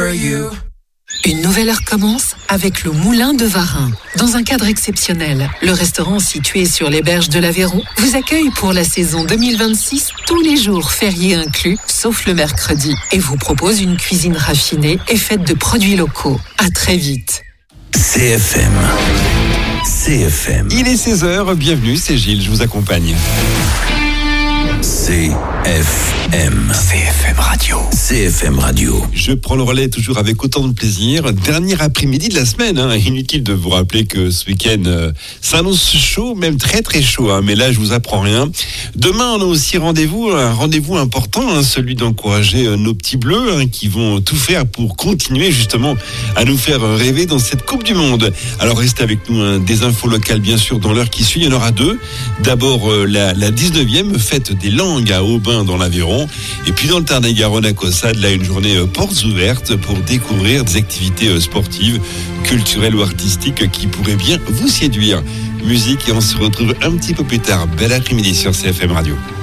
Une nouvelle heure commence avec le Moulin de Varin. Dans un cadre exceptionnel, le restaurant situé sur les berges de l'Aveyron vous accueille pour la saison 2026, tous les jours fériés inclus, sauf le mercredi, et vous propose une cuisine raffinée et faite de produits locaux. À très vite. CFM. Il est 16h, bienvenue, c'est Gilles, je vous accompagne. CFM Radio. Je prends le relais toujours avec autant de plaisir. Dernier après-midi de la semaine. Inutile de vous rappeler que ce week-end s'annonce chaud, même très très chaud. Mais là, je vous apprends rien. Demain, on a aussi un rendez-vous important, celui d'encourager nos petits bleus qui vont tout faire pour continuer justement à nous faire rêver dans cette Coupe du Monde. Alors restez avec nous, des infos locales bien sûr dans l'heure qui suit. Il y en aura deux. D'abord la 19e fête des langues à Aubin dans l'Aveyron. Et puis dans le Tarn-et-Garonne à Caussade, là une journée portes ouvertes pour découvrir des activités sportives, culturelles ou artistiques qui pourraient bien vous séduire. Musique et on se retrouve un petit peu plus tard. Bel après-midi sur CFM Radio.